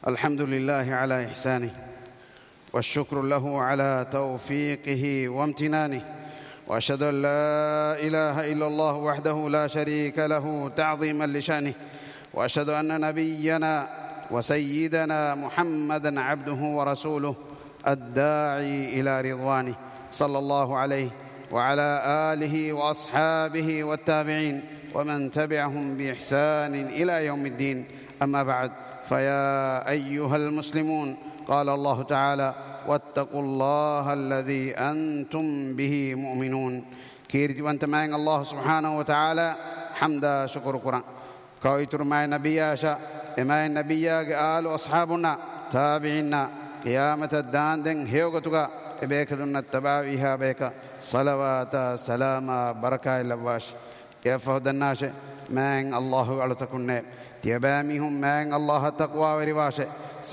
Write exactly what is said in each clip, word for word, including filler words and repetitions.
الحمد لله على إحسانه والشكر له على توفيقه وامتنانه، وأشهد أن لا إله إلا الله وحده لا شريك له تعظيما لشأنه، وأشهد أن نبينا وسيدنا محمدا عبده ورسوله الداعي إلى رضوانه صلى الله عليه وعلى آله وأصحابه والتابعين ومن تبعهم بإحسان إلى يوم الدين. أما بعد، فيا أيها المسلمون، قال الله تعالى: واتقوا الله الذي أنتم به مؤمنون. كيرتي وانت معين الله سبحانه وتعالى حمدا شكر قرآن كويتر معي نبياشا إما النبيا آل أصحابنا تابعنا قيامة الدان دن هيوغتوغا إبيك دون التباويها بيك صلوات سلام بركة اللواش يفهد الناس معين الله على تكون تيباميهم معين الله تقوى ورواشه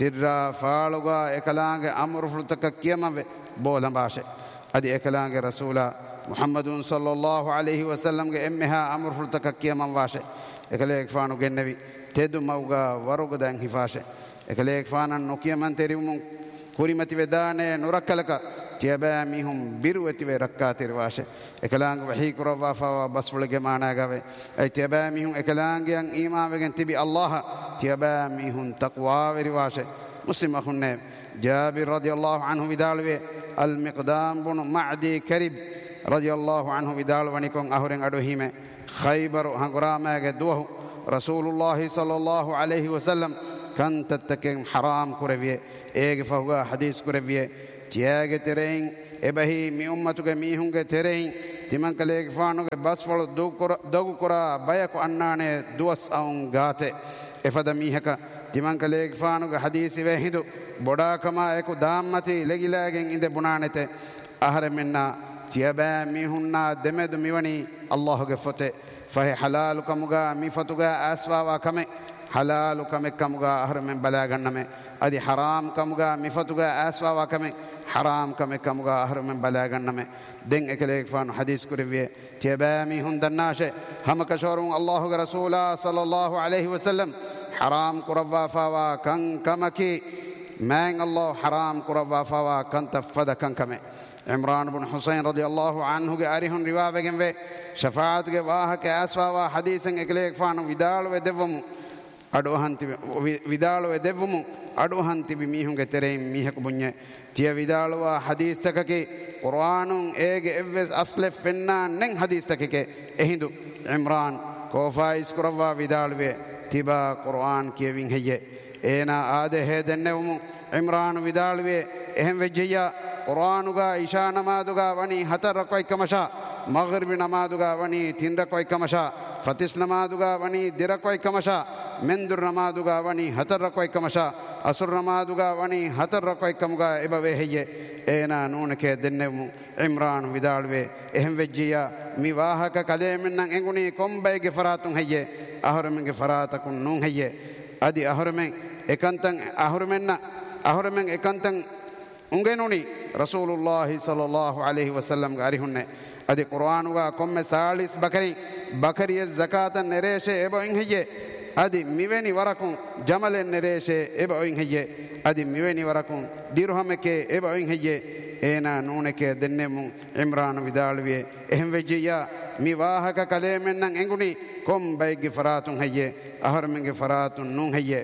سر فالوغا إكلانغ أمر فلتك كيما بولم باشه أدي إكلانغ رسولا محمد صلى الله عليه وسلم إمها أمر فلتك كيما باشه إكليك فانو جنبي تدو موغا وروغ دان هفاشه إكليك فانا نوكيا من تريمون كوريمتي ودانه نوركلك تيباميهم بيروتي وركاتي رواشه إكلانغ وحيك روا فوا بسفلك معنا غوي أي تيباميهم إكلانغ ين إيمان وجن تبي الله تيباميهم تقوى ورواشه. مسلم أخونا جابر رضي الله عنه بدالوه المقدام بن معدي كريب رضي الله عنه بدالوه ونكون أهرن أدوهيمه خيبر هنغرامه قدوه رسول الله صلى الله عليه وسلم كان تتكين حرام كربيه ايغ فوغا حديث كربيه تياغ ترين ابهي مي امتك ميهونغ ترين تيمن كليغ فانو بس فلو دوغ كرا بايكو انانه دوس اون غاته افد ميهك تيمن كليغ فانو حديث وهدو بودا كما اكو دامتي لغيلاغين اند بنانته اهر منا تيابا ميهوننا دمد ميوني الله غفته فهي حلال كمغا ميفتوغا اسوا وكمه حلال كمك كمغا أهر من بلاغنمه أدي حرام كمغا مفتوغا أسوا وكمه حرام كمك كمغا أهر من بلاغنمه دين إكليك فانو حديث كربيه تيبامي هندناشه هم كشورون الله رسولا صلى الله عليه وسلم حرام قربا فوا كن كمكي مين الله حرام قربا فوا كن تفد كن كمه عمران بن حسين رضي الله عنه أريهن رواية جنبه شفاعت کے واہ کے اسوا حدیثن إكليك فانو ودال ودفم أدو هانتي ودالو دفمو أدو هانتي بميهون كترين ميهك بنيه تيا ودالو حديثك كي قرآن إيج إفس أصل فينا نين حديثك كي إهندو عمران كوفايس كروا ودالو تبا قرآن كي وين هي إنا آده هدنه عمران ودالو إهم وجيا قرآنوغا إشاء نمادوغا وني هتر ركوي كمشا مغرب نمادوغا وني تين ركوي كمشا فتس نمادوغا وني دركوي كمشا مندر نمادوغا وني هتر ركوي كمشا أسر نمادوغا وني هتر ركوي كمغا إبوي هي إنا نونك دنمو عمران ودالوي إهم وجيا ميواهك كلامنا إنغني كم باي غفراتون هي أهرمن غفراتكم نون هي أدي أهرمن إكانتن أهرمن أهرمن إكانتن أنغنوني رسول الله صلى الله عليه وسلم غاريهن أدي قرآنوغا كم سالس بكري بكري الزكاة النريشة إبو إن هي أدي ميوني وركون جمل النريشة إبو إن هي أدي ميوني وركون ديرهمك إبو إن هي إنا نونك دنمو عمران ودالوي إهم وجيا ميواهك كلامنا إنغني كم باي غفراتون هي أهر من غفراتون نون هي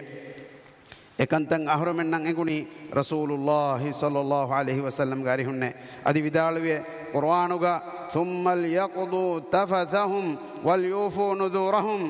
إكانتن أهر من إنغني رسول الله صلى الله عليه وسلم غاريهن أدي ودالوي قرآنوغا ثم ليقضوا تفثهم وليوفوا نذورهم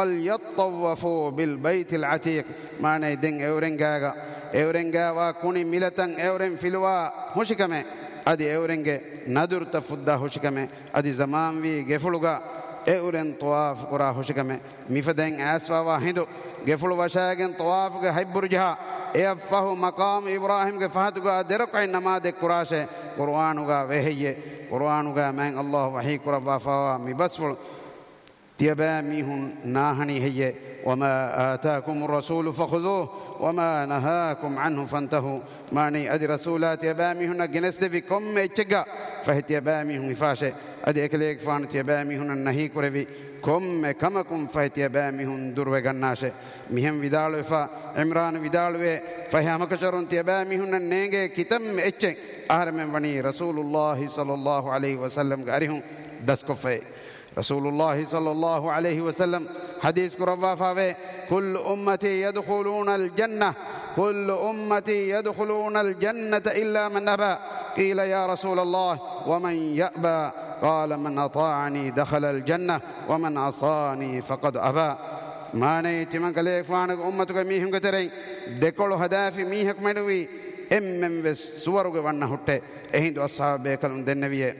وليطوفوا بالبيت العتيق معنى دين أورنغا أورنغا وكوني ملتن أورن فيلوا هشكمه أدي أورنغا نذر تفدا هشكمه أدي زمان وي غفلوغا أورن طواف قرا هشكمه ميفدين أسوا واحدو غفلو وشاغن طواف غيبرجها يفه مقام إبراهيم كفهدغا درقع نماذج قراشه قرآنوغا وهي قرآنوغا من الله وحي قربا فوا مبسفل تيباميهن ناهني هي وما آتاكم الرسول فخذوه وما نهاكم عنه فانتهوا ماني أدي رسولات يباميهن جنسد في كم اتجا فهت يباميهن فاشة أدي أكليك فان يباميهن النهي كربي كم كمكم فهت يباميهن درو جناشة مهم vidalwe fa Imran vidalwe fahamakacharon yabamihun nenge kitam etchen aharmen wani Rasulullah sallallahu alaihi wasallam garihun daskofe Rasulullah sallallahu alaihi wasallam hadis kurava fave kull ummati yadkhuluna al-jannah kull ummati yadkhuluna al-jannata illa man aba qila ya Rasulullah wa man ya'ba qala man ata'ani dakhala al-jannah wa man asani faqad aba maane timan kale faana ummatu ga mihum gaterei dekolu hadafi mihak meduwi emmem ves suwaruge wanna hutte ehindu ashabe kalun denneviye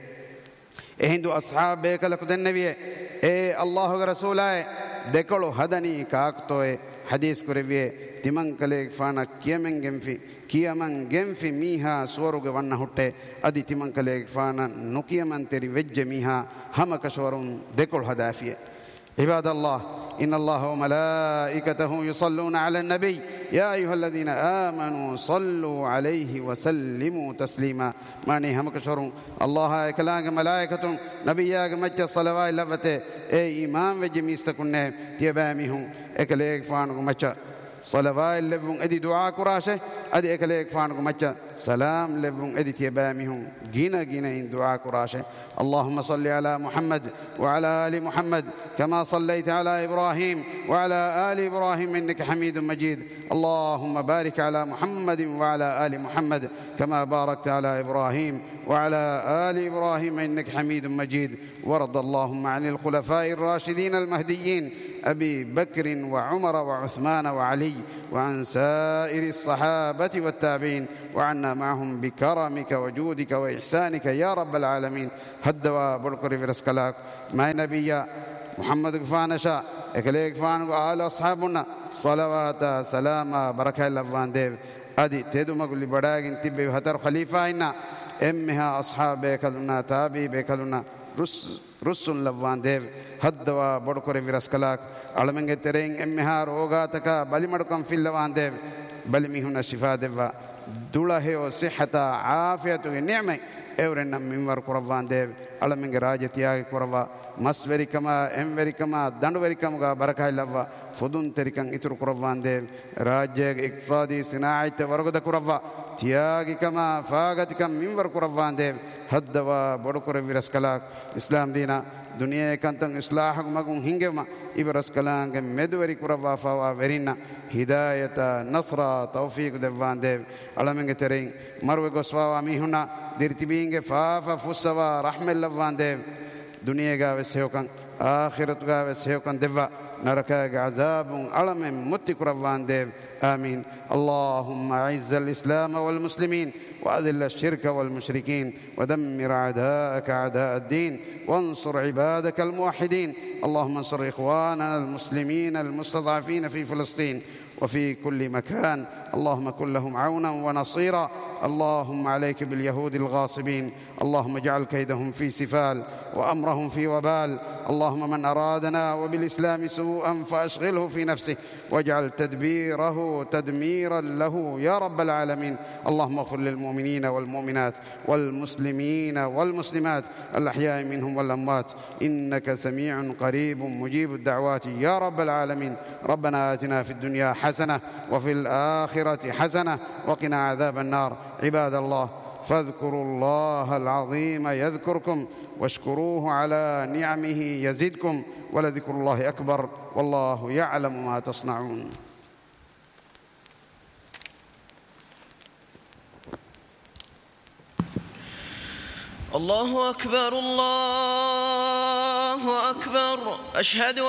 ehindu ashabe kalku denneviye e Allah ga rasulaye dekolu hadani kaaktoe hadis kureviye timan kale faana kiyemen gemfi kiyaman gemfi miha suwaruge wanna hutte adi timan kale faana nukiyaman teri vejje miha hamaka suwarun dekolu hadafiye عباد الله إن الله وملائكته يصلون على النبي يا أيها الذين آمنوا صلوا عليه وسلموا تسليما ماني هم كشرون الله كلام ملائكة نبياك مجد صلوات لفته أي إمام وجميستكن تيبامهم إكليك فانكم مجد صلوات لفهم أدي دعاء كراشه أدي إكليك فانكم مجد سلام لفهم أدي تيبامهم جينا جينا إن دعاء كراشه اللهم صل على محمد وعلى آل محمد كما صليت على إبراهيم وعلى آل إبراهيم إنك حميد مجيد اللهم بارك على محمد وعلى آل محمد كما باركت على إبراهيم وعلى آل إبراهيم إنك حميد مجيد وارض اللهم عن الخلفاء الراشدين المهديين أبي بكر وعمر وعثمان وعلي وعن سائر الصحابة والتابعين وعنا معهم بكرمك وجودك وإحسانك يا رب العالمين هدوا بركر في رسكلاك ما نبي محمد فانشا اكليك فان آل أصحابنا صلوات سلام بركة الله ديف أدي تدو مقولي بداغين تبي هتر خليفة إنا أمها أصحاب بكلنا تابي بكلنا رس رسول لوان ديف هدوا بركر في رسكلاك علمنگ ترين أمها روغاتك بلي مدكم في لوان ديف بلي ميهنا شفاء ديفا دوله وصحة عافية ونعمة أورنا منور كربان ديف علمنگ راجتيا كربا مسوري كما أموري كما دانوري كما بركة لوا فدون تريكان إتر كربان ديف راجع اقتصادي صناعة ورغد كربا تياغي كما فاغت كم منور كربان ديف هدوا بركور فيرسكلاك إسلام دينا دنيا كانتن إصلاح مغون هنگما إبرسكلان مدوري كربا فوا ورينا هداية نصر توفيق دفان ديف علمنگ ترين مروي غسوا ميهنا ديرتبينگ فافا فسوا رحم اللفان ديف دنيا غا وسيوكان آخرت غا وسيوكان دفا نركا عذاب علم مت كربان ديف آمين اللهم أعز الإسلام والمسلمين وأذل الشرك والمشركين ودمر أعداءك أعداء الدين وانصر عبادك الموحدين اللهم انصر إخواننا المسلمين المستضعفين في فلسطين وفي كل مكان اللهم كن لهم عونا ونصيرا اللهم عليك باليهود الغاصبين اللهم اجعل كيدهم في سفال وأمرهم في وبال اللهم من أرادنا وبالإسلام سوءا فأشغله في نفسه واجعل تدبيره تدميرا له يا رب العالمين اللهم اغفر للمؤمنين والمؤمنات والمسلمين والمسلمات الأحياء منهم والأموات إنك سميع قريب مجيب الدعوات يا رب العالمين ربنا آتنا في الدنيا حسنة وفي الآخرة حسنة وقنا عذاب النار عباد الله فاذكروا الله العظيم يذكركم واشكروه على نعمه يزدكم ولذكر الله أكبر والله يعلم ما تصنعون الله أكبر الله أكبر أشهد